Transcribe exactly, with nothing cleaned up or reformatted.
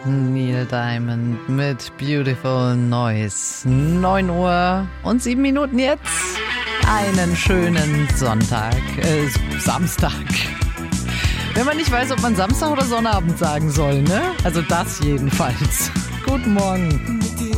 Neil Diamond mit Beautiful Noise. neun Uhr und sieben Minuten jetzt. Einen schönen Sonntag, äh, Samstag. Wenn man nicht weiß, ob man Samstag oder Sonnabend sagen soll, ne? Also das jedenfalls. Guten Morgen.